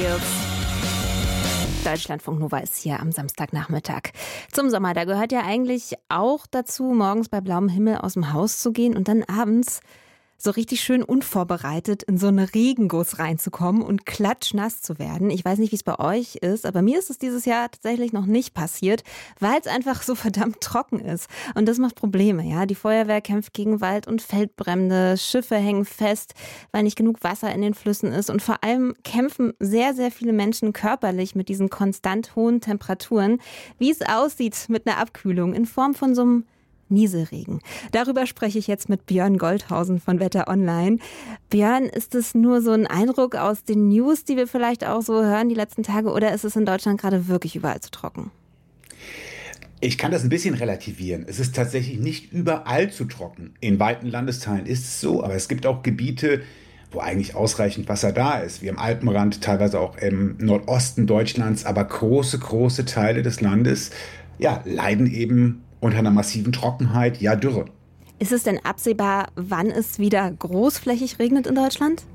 Fields. Deutschlandfunk Nova ist hier am Samstagnachmittag. Zum Sommer, da gehört ja eigentlich auch dazu, morgens bei blauem Himmel aus dem Haus zu gehen und dann abends so richtig schön unvorbereitet in so einen Regenguss reinzukommen und klatschnass zu werden. Ich weiß nicht, wie es bei euch ist, aber mir ist es dieses Jahr tatsächlich noch nicht passiert, weil es einfach so verdammt trocken ist. Und das macht Probleme, ja. Die Feuerwehr kämpft gegen Wald- und Feldbrände, Schiffe hängen fest, weil nicht genug Wasser in den Flüssen ist. Und vor allem kämpfen sehr, sehr viele Menschen körperlich mit diesen konstant hohen Temperaturen. Wie es aussieht mit einer Abkühlung in Form von so einem Nieselregen. Darüber spreche ich jetzt mit Björn Goldhausen von Wetter Online. Björn, ist es nur so ein Eindruck aus den News, die wir vielleicht auch so hören die letzten Tage, oder ist es in Deutschland gerade wirklich überall zu trocken? Ich kann das ein bisschen relativieren. Es ist tatsächlich nicht überall zu trocken. In weiten Landesteilen ist es so, aber es gibt auch Gebiete, wo eigentlich ausreichend Wasser da ist, wie am Alpenrand, teilweise auch im Nordosten Deutschlands, aber große Teile des Landes, ja, leiden eben unter einer massiven Trockenheit, ja Dürre. Ist es denn absehbar, wann es wieder großflächig regnet in Deutschland?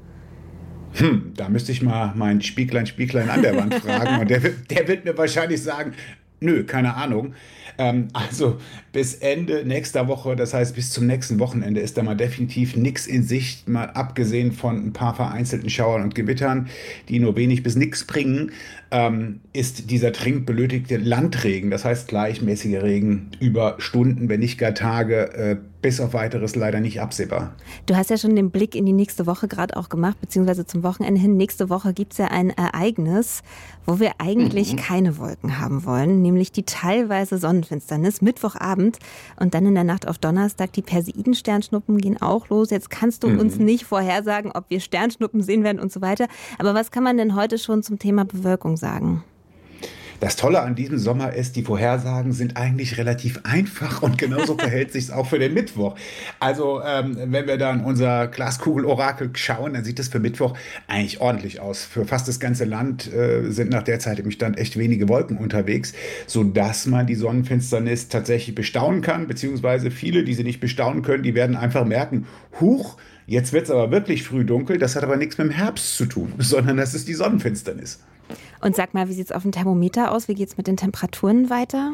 Da müsste ich mal mein Spieglein an der Wand fragen und der wird mir wahrscheinlich sagen, nö, keine Ahnung. Also bis Ende nächster Woche, das heißt bis zum nächsten Wochenende, ist da mal definitiv nichts in Sicht, mal abgesehen von ein paar vereinzelten Schauern und Gewittern, die nur wenig bis nichts bringen, ist dieser dringend benötigte Landregen, das heißt gleichmäßiger Regen über Stunden, wenn nicht gar Tage, bis auf weiteres leider nicht absehbar. Du hast ja schon den Blick in die nächste Woche gerade auch gemacht, beziehungsweise zum Wochenende hin. Nächste Woche gibt es ja ein Ereignis, wo wir eigentlich keine Wolken haben wollen, nämlich die teilweise Sonnenfinsternis, Mittwochabend und dann in der Nacht auf Donnerstag. Die Perseiden-Sternschnuppen gehen auch los. Jetzt kannst du uns nicht vorhersagen, ob wir Sternschnuppen sehen werden und so weiter. Aber was kann man denn heute schon zum Thema Bewölkung sagen? Das Tolle an diesem Sommer ist, die Vorhersagen sind eigentlich relativ einfach und genauso verhält sich es auch für den Mittwoch. Also wenn wir da in unser Glaskugel-Orakel schauen, dann sieht es für Mittwoch eigentlich ordentlich aus. Für fast das ganze Land sind nach derzeitigem Stand echt wenige Wolken unterwegs, sodass man die Sonnenfinsternis tatsächlich bestaunen kann, beziehungsweise viele, die sie nicht bestaunen können, die werden einfach merken, huch, jetzt wird es aber wirklich früh dunkel, das hat aber nichts mit dem Herbst zu tun, sondern das ist die Sonnenfinsternis. Und sag mal, wie sieht es auf dem Thermometer aus? Wie geht es mit den Temperaturen weiter?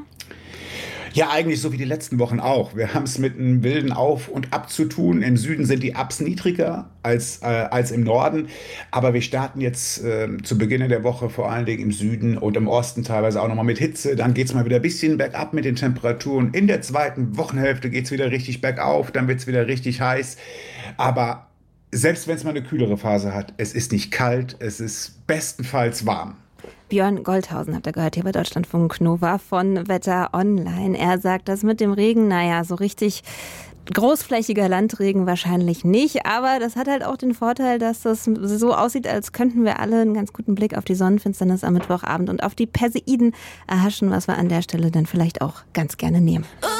Ja, eigentlich so wie die letzten Wochen auch. Wir haben es mit einem wilden Auf und Ab zu tun. Im Süden sind die Ups niedriger als im Norden. Aber wir starten jetzt zu Beginn der Woche vor allen Dingen im Süden und im Osten teilweise auch nochmal mit Hitze. Dann geht es mal wieder ein bisschen bergab mit den Temperaturen. In der zweiten Wochenhälfte geht es wieder richtig bergauf. Dann wird es wieder richtig heiß. Aber selbst wenn es mal eine kühlere Phase hat, es ist nicht kalt, es ist bestenfalls warm. Björn Goldhausen habt ihr gehört hier bei Deutschlandfunk Nova von Wetter Online. Er sagt, das mit dem Regen, naja, so richtig großflächiger Landregen wahrscheinlich nicht, aber das hat halt auch den Vorteil, dass das so aussieht, als könnten wir alle einen ganz guten Blick auf die Sonnenfinsternis am Mittwochabend und auf die Perseiden erhaschen, was wir an der Stelle dann vielleicht auch ganz gerne nehmen.